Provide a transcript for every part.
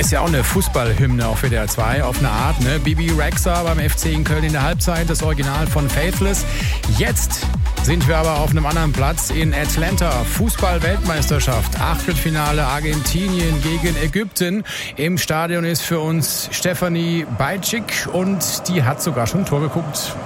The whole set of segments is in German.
Ist ja auch eine Fußballhymne auf WDR 2 auf eine Art, ne? Bibi Rexha beim FC in Köln in der Halbzeit, das Original von Faithless. Jetzt sind wir aber auf einem anderen Platz in Atlanta. Fußball-Weltmeisterschaft. Achtelfinale Argentinien gegen Ägypten. Im Stadion ist für uns Stefanie Bajcic und die hat sogar schon ein Tor geguckt.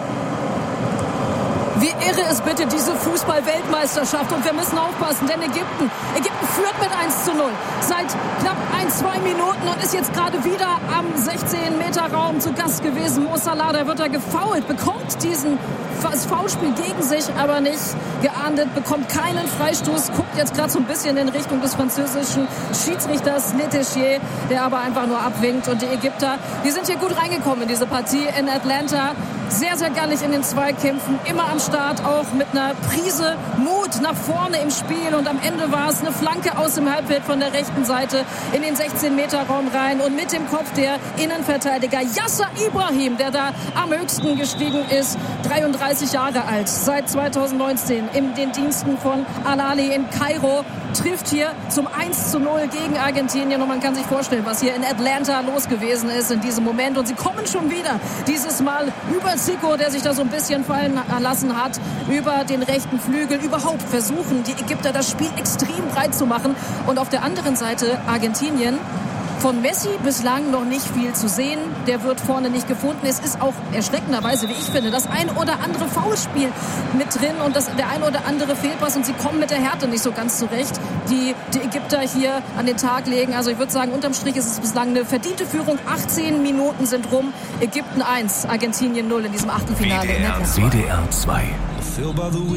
Wie irre ist bitte diese Fußball-Weltmeisterschaft. Und wir müssen aufpassen, denn Ägypten führt mit 1:0 seit knapp 1-2 Minuten und ist jetzt gerade wieder am 16-Meter-Raum zu Gast gewesen. Mo Salah, da wird er gefoult, bekommt das Foulspiel gegen sich, aber nicht geahndet, bekommt keinen Freistoß, guckt jetzt gerade so ein bisschen in Richtung des französischen Schiedsrichters Netichier, der aber einfach nur abwinkt. Und die Ägypter, die sind hier gut reingekommen in diese Partie in Atlanta. Sehr, sehr gallig in den Zweikämpfen, immer am Start, auch mit einer Prise Mut nach vorne im Spiel. Und am Ende war es eine Flanke aus dem Halbfeld von der rechten Seite in den 16-Meter-Raum rein. Und mit dem Kopf der Innenverteidiger Yasser Ibrahim, der da am höchsten gestiegen ist, 33 Jahre alt, seit 2019 in den Diensten von Al-Ahly in Kairo, trifft hier zum 1:0 gegen Argentinien. Und man kann sich vorstellen, was hier in Atlanta los gewesen ist in diesem Moment. Und sie kommen schon wieder, dieses Mal über Zico, der sich da so ein bisschen fallen lassen hat, über den rechten Flügel. Überhaupt versuchen die Ägypter das Spiel extrem breit zu machen. Und auf der anderen Seite Argentinien. Von Messi bislang noch nicht viel zu sehen. Der wird vorne nicht gefunden. Es ist auch erschreckenderweise, wie ich finde, das ein oder andere Foulspiel mit drin und der ein oder andere Fehlpass. Und sie kommen mit der Härte nicht so ganz zurecht, die Ägypter hier an den Tag legen. Also ich würde sagen, unterm Strich ist es bislang eine verdiente Führung. 18 Minuten sind rum. Ägypten 1, Argentinien 0 in diesem Achtelfinale. WDR 2.